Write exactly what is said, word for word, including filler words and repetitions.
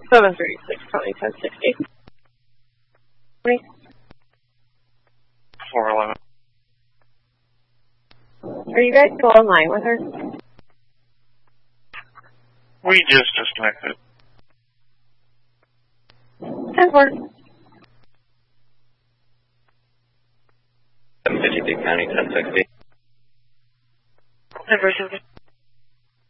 seven thirty-six, County ten sixty. four eleven. Are you guys still online with her? We just disconnected. ten four. seven fifty-two County ten sixty. ten four, seven fifty.